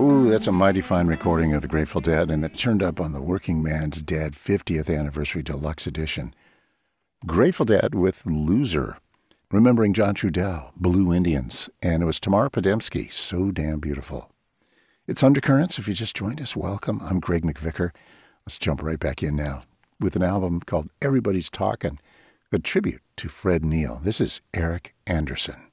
Ooh, that's a mighty fine recording of the Grateful Dead, and it turned up on the Working Man's Dead 50th Anniversary Deluxe Edition. Grateful Dead with Loser, remembering John Trudell, Blue Indians, and it was Tamara Podemski, So Damn Beautiful. It's Undercurrents. If you just joined us, welcome. I'm Greg McVicker. Let's jump right back in now with an album called Everybody's Talkin', a tribute to Fred Neil. This is Eric Anderson.